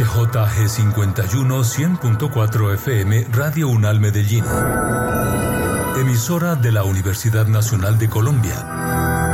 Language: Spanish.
HJG 51 100.4 FM Radio Unal Medellín. Emisora de la Universidad Nacional de Colombia.